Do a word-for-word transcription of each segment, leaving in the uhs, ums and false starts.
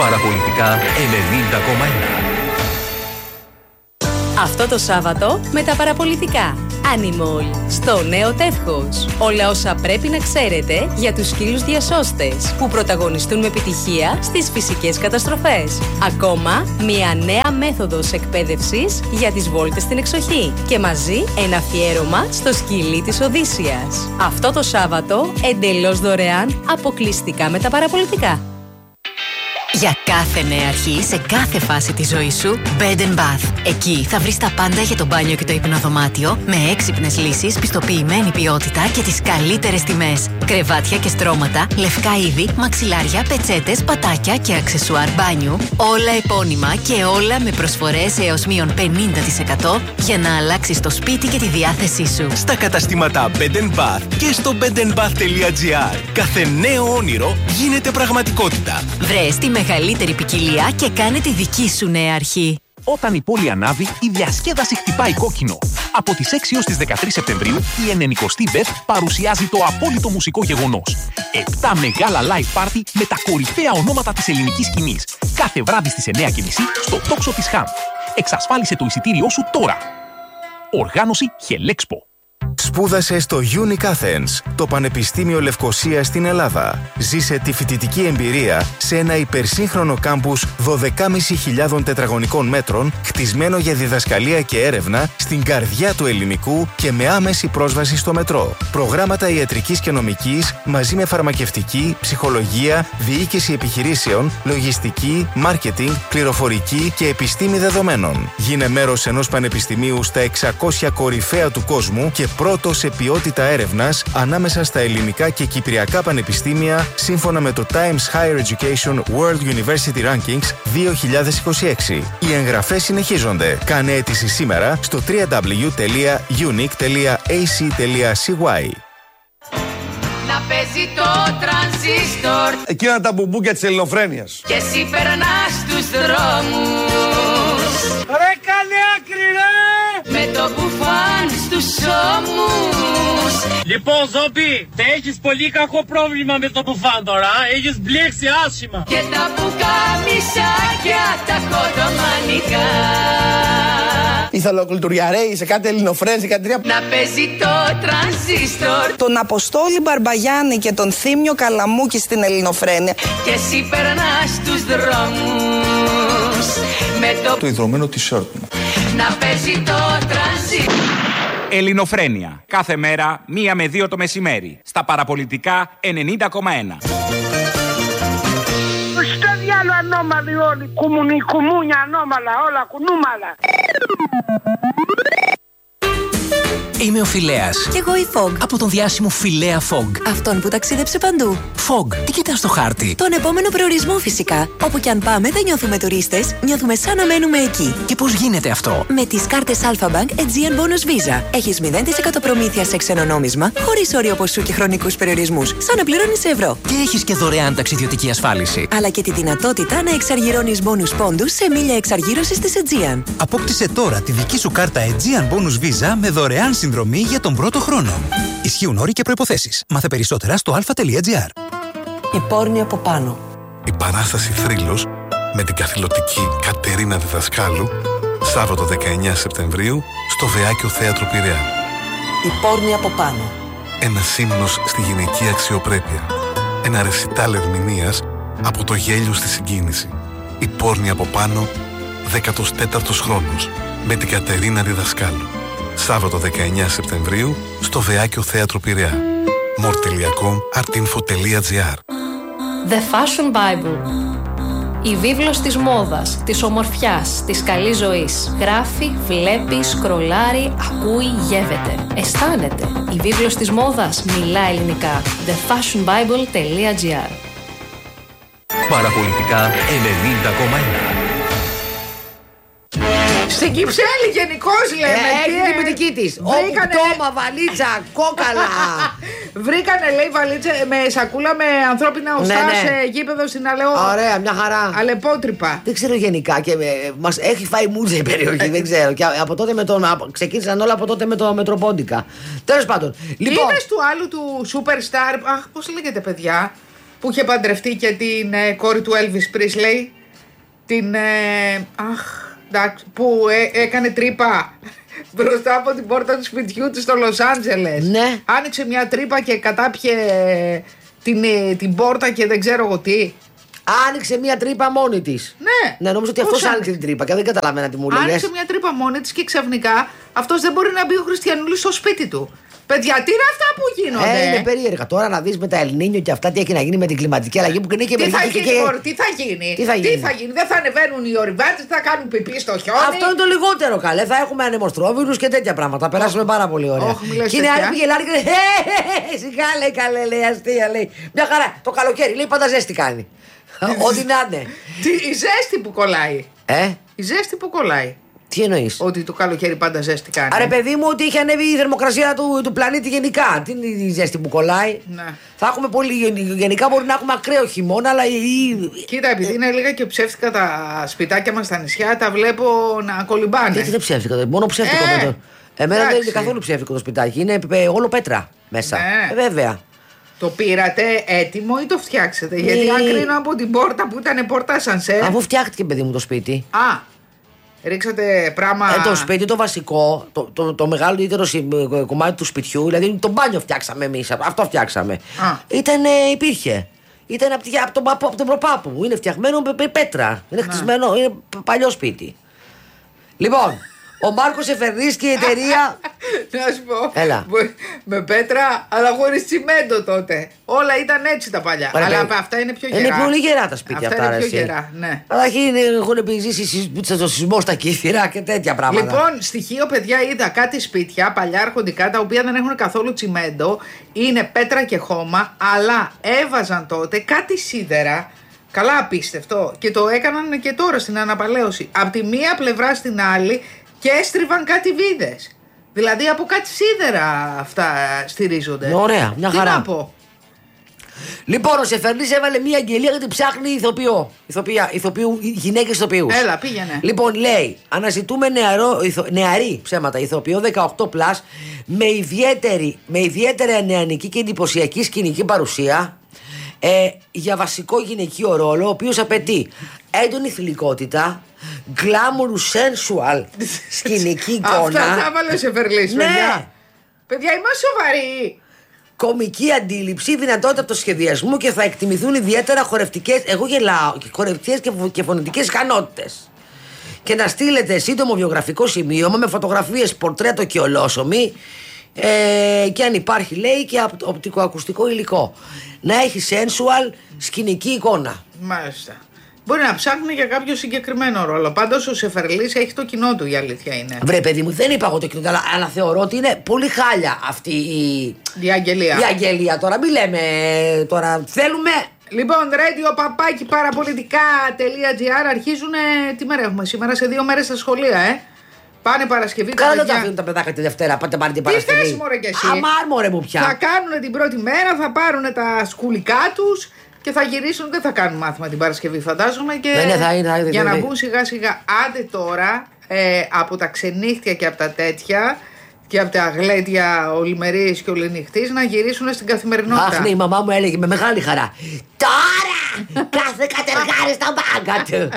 Παραπολιτικά ενενήντα κόμμα ένα. Αυτό το Σάββατο με τα παραπολιτικά. Animal, στο νέο τεύχος. Όλα όσα πρέπει να ξέρετε για τους σκύλους διασώστες που πρωταγωνιστούν με επιτυχία στις φυσικές καταστροφές. Ακόμα, μια νέα μέθοδος εκπαίδευσης για τις βόλτες στην εξοχή. Και μαζί ένα αφιέρωμα στο σκυλί της Οδύσσιας. Αυτό το Σάββατο, εντελώς δωρεάν, αποκλειστικά με τα παραπολιτικά. Για κάθε νέα αρχή, σε κάθε φάση της ζωής σου, Bed and Bath. Εκεί θα βρεις τα πάντα για το μπάνιο και το υπνοδωμάτιο, με έξυπνες λύσεις, πιστοποιημένη ποιότητα και τις καλύτερες τιμές. Κρεβάτια και στρώματα, λευκά είδη, μαξιλάρια, πετσέτες, πατάκια και αξεσουάρ μπάνιου. Όλα επώνυμα και όλα με προσφορές έως μείον πενήντα τοις εκατό για να αλλάξεις το σπίτι και τη διάθεσή σου. Στα καταστήματα Bed and Bath και στο bed and bath τελεία gr. Κάθε νέο όνειρο γίνεται πραγματικότητα. Βρες τη μεγαλύτερη ποικιλία και κάνε τη δική σου νέα αρχή. Όταν η πόλη ανάβει, η διασκέδαση χτυπάει κόκκινο. Από τις έξι έως τις δεκατρείς Σεπτεμβρίου, η ενενηκοστή Μπεθ παρουσιάζει το απόλυτο μουσικό γεγονός. Επτά μεγάλα live party με τα κορυφαία ονόματα της ελληνικής σκηνής. Κάθε βράδυ στις εννιά και μισή στο τόξο της Χαμ. Εξασφάλισε το εισιτήριό σου τώρα. Οργάνωση Χελέξπο. Σπούδασε στο Unique Athens, το Πανεπιστήμιο Λευκωσίας στην Ελλάδα. Ζήσε τη φοιτητική εμπειρία σε ένα υπερσύγχρονο κάμπους δώδεκα χιλιάδες πεντακόσια τετραγωνικών μέτρων, χτισμένο για διδασκαλία και έρευνα στην καρδιά του ελληνικού και με άμεση πρόσβαση στο μετρό. Προγράμματα ιατρικής και νομικής μαζί με φαρμακευτική, ψυχολογία, διοίκηση επιχειρήσεων, λογιστική, μάρκετινγκ, πληροφορική και επιστήμη δεδομένων. Γίνε μέρος ενός πανεπιστημίου στα εξακόσια κορυφαία του κόσμου και πρώτο σε ποιότητα έρευνας ανάμεσα στα ελληνικά και κυπριακά πανεπιστήμια σύμφωνα με το Times Higher Education World University Rankings δύο χιλιάδες είκοσι έξι. Οι εγγραφές συνεχίζονται. Κάνε αίτηση σήμερα στο double-u double-u double-u τελεία unique τελεία a c τελεία c y. Να παίζει το τρανζίστορ, εκείνα τα μπουμπούκια της ελληνοφρένειας. Και εσύ περνάς τους δρόμους. Ρε κάνε άκρη ρε! Με το μπουφάν στους ώμους. Λοιπόν Ζόμπι, έχεις πολύ κακό πρόβλημα με το μπουφάν τώρα. Έχεις μπλέξει άσχημα. Και τα πουκαμισάκια τα κοντομανικά. Ηθαλοκουλτουριαρέοι σε κάτι ελληνοφρένες, σε κάτι τρία. Να παίζει το τρανζίστορ, τον Αποστόλη Μπαρμπαγιάννη και τον Θήμιο Καλαμούκη στην ελληνοφρένεια. Και εσύ περνάς τους δρόμους με το, το ιδρωμένο t-shirt μου. Να παίζει το τρανζίστορ. Ελληνοφρένεια. Κάθε μέρα, μία με δύο το μεσημέρι. Στα παραπολιτικά ενενήντα κόμμα ένα. Στο διάλο ανώμαλοι όλοι. Κουμουνι, κουμούνια ανώμαλα, όλα κουνούμαλα. Είμαι ο Φιλέας. Κι εγώ η Fog. Από τον διάσημο Φιλέα Fog. Αυτόν που ταξίδεψε παντού. Fog, τι κοιτάς στο χάρτη? Τον επόμενο προορισμό φυσικά. Όπου κι αν πάμε δεν νιώθουμε τουρίστες, νιώθουμε σαν να μένουμε εκεί. Και πώς γίνεται αυτό? Με τις κάρτες Alpha Bank Aegean Bonus Visa. Έχεις μηδέν τοις εκατό προμήθεια σε ξένο νόμισμα, χωρίς όριο ποσού και χρονικούς περιορισμούς. Σαν να πληρώνεις σε ευρώ. Και έχεις και δωρεάν ταξιδιωτική ασφάλιση. Αλλά και τη δυνατότητα να εξαργυρώνεις bonus πόντους σε μίλια εξαργύρωσης της Aegean. Απόκτησε τώρα τη δική σου κάρτα Aegean Bonus Visa με δωρεάν συνδρομή για τον πρώτο χρόνο. Ισχύουν όροι και προϋποθέσεις. Μάθε περισσότερα στο αλφα τελεία τζι άρ. Η πόρνη από πάνω. Η παράσταση Θρύλος με την καθηλωτική Κατερίνα Διδασκάλου, Σάββατο δεκαεννέα Σεπτεμβρίου στο Βεάκιο Θέατρο Πειραιά. Η πόρνη από πάνω. Ένας ύμνος στη γυναική αξιοπρέπεια. Ένα ρεσιτάλ ερμηνείας από το γέλιο στη συγκίνηση. Η πόρνη από πάνω, δέκατος τέταρτος χρόνος, με την Κατερίνα Διδασκάλου. Σάββατο δεκαεννέα Σεπτεμβρίου στο Βεάκιο Θέατρο Πειραιά. more τελεία com, artinfo τελεία gr. The Fashion Bible. Η βίβλος της μόδας, της ομορφιάς, της καλής ζωής. Γράφει, βλέπει, σκρολάρει, ακούει, γεύεται. Αισθάνεται. Η βίβλος της μόδας μιλά ελληνικά. the fashion bible τελεία gr. Παραπολιτικά ενενήντα κόμμα ένα. Στην Κυψέλη γενικώς λέμε. Ε, έχει την πιτική της. Όπου πτώμα, βαλίτσα, κόκαλα. Βρήκανε, λέει, βαλίτσα με σακούλα με ανθρώπινα οστά, ναι, ναι, σε γήπεδο στην Αλεό. Ωραία, μια χαρά. Αλεπότρυπα. Δεν ξέρω γενικά και με, μας έχει φάει μούτζα η περιοχή, δεν ξέρω. Και από τότε με τον, ξεκίνησαν όλα από τότε με το Μετροπόντικα. Τέλος πάντων. Λοιπόν. Είδες του άλλου του Superstar, αχ, πώς λέγεται παιδιά, που είχε παντρευτεί και την ε, κόρη του Elvis Presley. Την. Ε, αχ, εντάξει, που ε, έκανε τρύπα μπροστά από την πόρτα του σπιτιού του στο Λος Άντζελες. Ναι. Άνοιξε μια τρύπα και κατάπιε την, την πόρτα και δεν ξέρω εγώ τι. Άνοιξε μια τρύπα μόνη τη. Ναι. Ναι, νομίζω ότι αυτό άνοιξε την τρύπα και δεν καταλαβαίνα τι μου λέει. Άνοιξε μια τρύπα μόνη τη και ξαφνικά αυτό δεν μπορεί να μπει ο Χριστιανούλης στο σπίτι του. Παιδιά, τι είναι αυτά που γίνονται. Ε, είναι περίεργα. Τώρα να δει με τα Ελνίνιο και αυτά τι έχει να γίνει με την κλιματική αλλαγή που είναι και τι με θα και... γίνει, και... τι θα γίνει, τι θα γίνει. Τι θα γίνει. Δεν θα ανεβαίνουν οι ορειβάτες, θα κάνουν πιπί στο χιόνι. Αυτό είναι το λιγότερο καλέ. Θα έχουμε ανεμοστρόβιλους και τέτοια πράγματα. Θα περάσουμε πάρα πολύ ωραία. Oh, και είναι άλλοι που γελάνε και λένε σιγά λέει καλέ, λέει αστεία λέει. Μια χαρά. Το καλοκαίρι λέει πάντα ζέστη κάνει. Ό,τι να είναι. Η ζέστη που κολλάει. Ε? Η ζέστη που κολλάει. Τι εννοείς? Ότι το καλοκαίρι πάντα ζέστη κάνει. Άρα, παιδί μου, ότι είχε ανέβει η θερμοκρασία του, του πλανήτη γενικά. Τι είναι η ζέστη που κολλάει. Ναι. Θα έχουμε πολύ. Γενικά μπορεί να έχουμε ακραίο χειμώνα, αλλά. Κοίτα, επειδή είναι λίγα και ψεύτικα τα σπιτάκια μας στα νησιά, τα βλέπω να κολυμπάνε. Γιατί είναι ψεύτικα, μόνο ψεύτικο ε, με το. Εμένα εντάξει. δεν είναι καθόλου ψεύτικο το σπιτάκι. Είναι όλο πέτρα μέσα. Ναι. Ε, βέβαια. Το πήρατε έτοιμο ή το φτιάξετε? Γιατί αν κρίνω από την πόρτα που ήταν πόρτα σανσέρ. Αφού φτιάχτηκε, παιδί μου, το σπίτι. Α, ρίξατε πράγμα. Ε, το σπίτι το βασικό, το, το, το μεγαλύτερο κομμάτι του σπιτιού, δηλαδή το μπάνιο φτιάξαμε εμείς. Αυτό φτιάξαμε. Ήταν, υπήρχε. Ήταν από, από, τον, από τον προπάπου μου. Είναι φτιαγμένο με πέτρα. Είναι χτισμένο, είναι παλιό σπίτι. Λοιπόν. Ο Μάρκος Εφερνής και η εταιρεία. Να σου πω. Έλα. Με πέτρα, αλλά χωρίς τσιμέντο τότε. Όλα ήταν έτσι τα παλιά. Ωραία, αλλά παι... αυτά είναι πιο γερά. Είναι πολύ γερά τα σπίτια αυτά. Αυτά είναι πιο εσύ. γερά, ναι. Αλλά έχουν επιζήσει στο σεισμό στα κύθυρα και τέτοια πράγματα. Λοιπόν, στοιχείο, παιδιά, είδα κάτι σπίτια παλιά αρχοντικά τα οποία δεν έχουν καθόλου τσιμέντο. Είναι πέτρα και χώμα, αλλά έβαζαν τότε κάτι σίδερα. Καλά, απίστευτο. Και το έκαναν και τώρα στην αναπαλαίωση. Από τη μία πλευρά στην άλλη. Και έστριβαν κάτι βίδες. Δηλαδή από κάτι σίδερα αυτά στηρίζονται. Ωραία, μια χαρά. Τι να πω. Λοιπόν, ο Σεφερνής έβαλε μια αγγελία γιατί ψάχνει ηθοποιό. Ηθοποιία, ηθοποιού, γυναίκες ηθοποιούς. Έλα, πήγαινε. Λοιπόν, λέει, αναζητούμε νεαρό, ηθο, νεαρή ψέματα ηθοποιό δεκαοκτώ πλας με ιδιαίτερη, με ιδιαίτερα νεανική και εντυπωσιακή σκηνική παρουσία. Ε, για βασικό γυναικείο ρόλο, ο οποίος απαιτεί έντονη θηλυκότητα, glamour sensual σκηνική εικόνα. Αυτά θα βάλω σε Φερλής, ναι. παιδιά. Παιδιά, είμαστε σοβαροί. Κομική αντίληψη, δυνατότητα από το σχεδιασμό και θα εκτιμηθούν ιδιαίτερα χορευτικές, εγώ γελάω, χορευτικές και, και φωνητικές ικανότητες. Και να στείλετε σύντομο βιογραφικό σημείωμα με φωτογραφίες, πορτρέτο και ολόσωμη. Ε, και αν υπάρχει, λέει, και οπτικοακουστικό υλικό. Να έχει sensual σκηνική εικόνα. Μάλιστα. Μπορεί να ψάχνει για κάποιο συγκεκριμένο ρόλο. Πάντως ο Σεφερλής έχει το κοινό του, η αλήθεια είναι. Βρε, παιδί μου, δεν είπα εγώ το κοινό του, αλλά, αλλά θεωρώ ότι είναι πολύ χάλια αυτή η διαγγελία. Διαγγελία τώρα, μην λέμε τώρα. Θέλουμε. Λοιπόν, radio παπάκι παραπολιτικά.gr αρχίζουν. Τι μέρα έχουμε σήμερα? Σε δύο μέρες στα σχολεία, ε. Πάνε Παρασκευή. Καλά, δεν τα αφήνουν τα παιδάκια τη Δευτέρα. Πάτε πάρει την Παρασκευή. Τι θες, μωρέ, κι εσύ. Αμάρ, μωρέ μου πια. Θα κάνουν την πρώτη μέρα, θα πάρουν τα σκουλικά τους και θα γυρίσουν. Δεν θα κάνουν μάθημα την Παρασκευή, φαντάζομαι. Και ναι, ναι, θα είναι, θα είναι, για θα είναι. να μπουν σιγά σιγά. Άντε τώρα ε, από τα ξενύχτια και από τα τέτοια και από τα γλέντια ολημερίες και ολενυχτής να γυρίσουν στην καθημερινότητα. Αχ, ναι, η μαμά μου έλεγε με μεγάλη χαρά. Τώρα κάθε κατεργάρι στα μπάγκα του.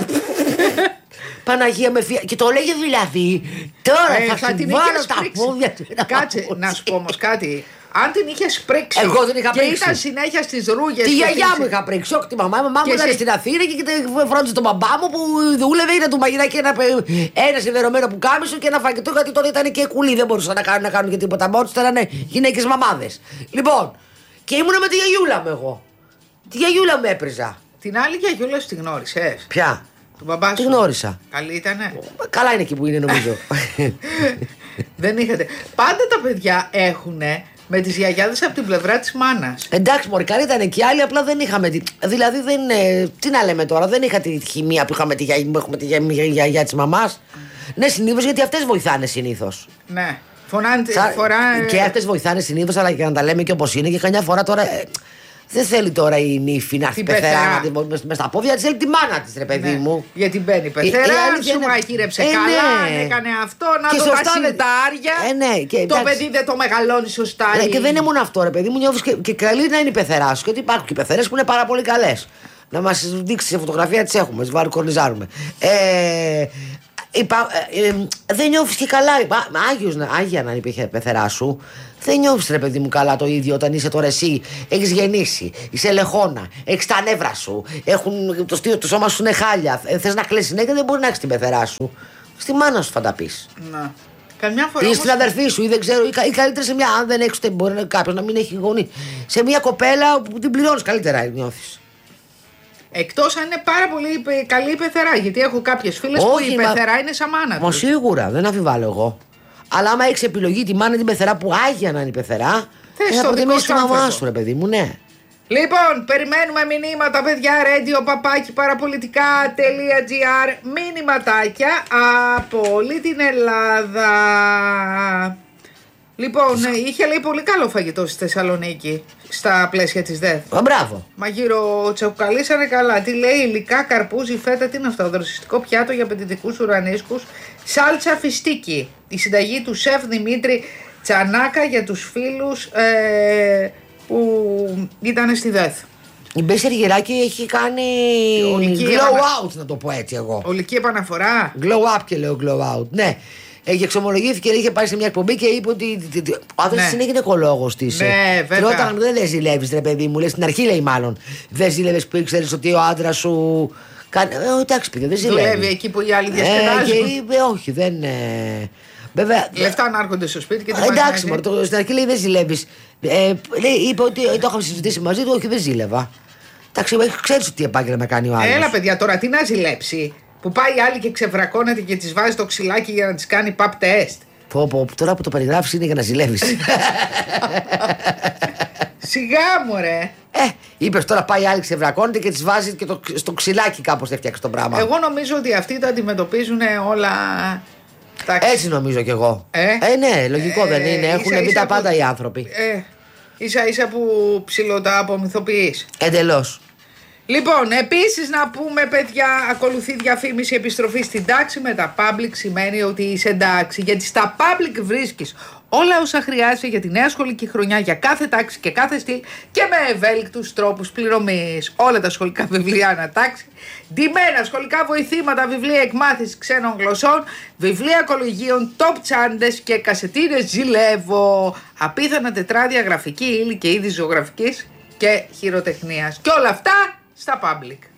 Παναγία με φία. Και το λέγε δηλαδή. Τώρα ε, θα, θα την βάλω τα πόδια του. Κάτσε, να σου πω όμως κάτι. Αν την είχε πρίξει. Εγώ την είχα και πρίξει. ήταν συνέχεια στις ρούγες. Τη γιαγιά μου είχα πρίξει. Όχι τη μαμά. Η μαμά μου ήταν στην Αθήνα και φρόντιζε τον μπαμπά μου που δούλευε. Ήταν του μαγειράκι ένα, ένα σιδερωμένο που κάμισο και ένα φαγητό. Γιατί τότε ήταν και κουλή. Δεν μπορούσαν να κάνουν, να κάνουν και τίποτα. Μόνο ήταν γυναίκες μαμάδες. Λοιπόν, και ήμουνα με τη γιαγιούλα μου εγώ. Τη γιαγιούλα μου έπριζα. Την άλλη γιαγιούλα σου τη γνώρισες? Ποια? Τον μπαμπά σου. Τη γνώρισα. Καλή ήτανε. Καλά είναι εκεί που είναι, νομίζω. Δεν είχατε. Πάντα τα παιδιά έχουνε με τις γιαγιάδες από την πλευρά της μάνας. Εντάξει, μωρή, καλή ήταν και άλλοι, απλά δεν είχαμε. Δηλαδή, δεν, τι να λέμε τώρα, δεν είχα τη χημεία που είχαμε τη γιαγιά, έχουμε τη γιαγιά της μαμάς. Ναι, συνήθως, γιατί αυτές βοηθάνε συνήθως. Ναι. Φωνάνε, Σα... φορά... Και αυτές βοηθάνε συνήθως, αλλά και να τα λέμε και όπως είναι. Και καμιά φορά τώρα. Ε, Δεν θέλει τώρα η νύφη να έρθει Την πεθερά πεθερά. να τη- μες στα πόδια της, θέλει τη μάνα της, ρε παιδί Ναι. μου. Γιατί μπαίνει η Η- η πεθερά, αλήθεια σου είναι- μαγείρεψε Ε, καλά, ναι. έκανε αυτό, να Και το σωστά, τα δεν- σιρτάρια. Ε, ναι, και Το εντάξει. παιδί δεν το μεγαλώνει σωστά. Ναι, η- και δεν είναι μόνο αυτό, ρε παιδί μου, νιώθεις και, και καλή να είναι η πεθερά σου. Γιατί υπάρχουν και πεθερές που είναι πάρα πολύ καλές. Να μας δείξει σε φωτογραφία, τις έχουμε, τις βαρκονιζάρουμε. Ε, Υπά, ε, ε, δεν νιώθεις και καλά. Υπά, Άγιος, Άγια να είναι η πεθερά σου. Δεν νιώθεις, ρε παιδί μου, καλά το ίδιο όταν είσαι τώρα εσύ. Έχεις γεννήσει, είσαι λεχόνα, έχεις τα νεύρα σου, έχουν, το, στήριο, το σώμα σου είναι χάλια. Ε, θες να κλαις συνέχεια, δεν μπορεί να έχεις την πεθερά σου. Στη μάνα σου θα τα πεις. Να. Καμιά φορά. Ή όμως- στην αδερφή σου, ή δεν ξέρω, ή, κα- ή καλύτερα σε μια. Αν δεν έχεις, μπορεί κάποιο να μην έχει γονεί. Σε μια κοπέλα που την πληρώνεις καλύτερα, νιώθεις. Εκτός αν είναι πάρα πολύ πε- καλή η πεθερά. Γιατί έχω κάποιες φίλες που Όχι, η μα- πεθερά είναι σαν μάνα Μα τους. σίγουρα, δεν αμφιβάλλω εγώ. Αλλά άμα έχει επιλογή τη μάνα την πεθερά που άγια να είναι η πεθερά, Θες θα το δικό προτιμήσεις σου τη μαμά άνθρωπο. σου, ρε παιδί μου, ναι. Λοιπόν, περιμένουμε μηνύματα, παιδιά. Radio παπάκι παραπολιτικά.gr. Μηνυματάκια από όλη την Ελλάδα. Λοιπόν, ε, είχε λέει πολύ καλό φαγητό στη Θεσσαλονίκη στα πλαίσια της ΔΕΘ. Α, μπράβο. Μαγείρο τσοκαλίσανε καλά. Τι λέει, υλικά, καρπούζι, φέτα, τι είναι αυτό. Δροσιστικό πιάτο για απαιτητικούς ουρανίσκους. Σάλτσα φιστίκι. Η συνταγή του σεφ Δημήτρη Τσανάκα για τους φίλους ε, που ήταν στη ΔΕΘ. Η Μπέση Αργυράκη έχει κάνει Ολική glow επανα- out, να το πω έτσι εγώ. Ολική επαναφορά. Glow up και λέω glow out, ναι. Ε, και εξομολογήθηκε, είχε πάει σε μια εκπομπή και είπε ότι. τι- τι- τι- Ο άνθρωπο Ναι. συνέχεια είναι οικολόγο τη. Ναι, βέβαια. Όταν δεν δε ζηλεύει, ρε παιδί μου, λε στην αρχή λέει μάλλον. Δεν ζήλευε που ήξερε ότι ο άντρα σου. Κάνει... Ε, εντάξει, πήγε, δεν ζηλεύει. Δουλεύει εκεί που οι άλλοι Ε, διασκεδάζουν. και είπε, όχι, δεν. Ε... Βέβαια. Λεφτά να έρχονται στο σπίτι και τι Ε, εντάξει, μωρέ, το- στην αρχή λέει δεν ζηλεύει. Ε, λέει, είπε ότι ε, το είχαμε συζητήσει μαζί του, όχι, δεν ζήλευα. Εντάξει, ξέρει τι επάγγελμα κάνει ο άλλο. Έλα, παιδιά, τώρα τι να ζηλέψει. Που πάει η άλλη και ξεβρακώνεται και τη βάζει το ξυλάκι για να τη κάνει παπ τεστ. Πω, πω, τώρα που το περιγράφει είναι για να ζηλεύει. Σιγά μου, ρε. Ε, είπε τώρα πάει η άλλη ξεβρακώνεται και τη βάζει και το, στο ξυλάκι κάπως θα φτιάξει το πράγμα. Εγώ νομίζω ότι αυτοί τα αντιμετωπίζουν όλα. Εντάξει. Έτσι νομίζω κι εγώ. Ε, ε ναι, λογικό Ε, δεν είναι. Έχουν ίσα- δει ίσα τα πάντα που- οι άνθρωποι. Ε, ίσα ίσα που ψηλωτά απομυθοποιείς. Εντελώς. Λοιπόν, επίσης να πούμε, παιδιά, ακολουθεί διαφήμιση επιστροφή στην τάξη. Με τα public σημαίνει ότι είσαι εντάξει. Γιατί στα public βρίσκεις όλα όσα χρειάζεσαι για τη νέα σχολική χρονιά, για κάθε τάξη και κάθε στυλ και με ευέλικτους τρόπους πληρωμής. Όλα τα σχολικά βιβλία ανά τάξη, ντυμένα σχολικά βοηθήματα, βιβλία εκμάθησης ξένων γλωσσών, βιβλία κολεγίων, top τσάντες και κασετίνες ζηλεύω. Απίθανα τετράδια, γραφική ύλη και είδη ζωγραφικής και χειροτεχνίας. Και όλα αυτά στα public.